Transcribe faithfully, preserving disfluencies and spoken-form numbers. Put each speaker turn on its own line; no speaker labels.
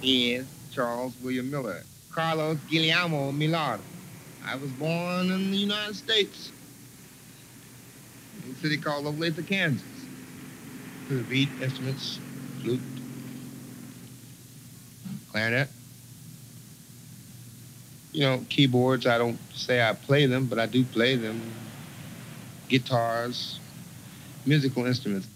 is Charles William Miller, Carlos Guillermo Millar. I was born in the United States, in a city called Olathe, Kansas. To beat instruments, flute, clarinet. You know, keyboards, I don't say I play them, but I do play them. Guitars, musical instruments.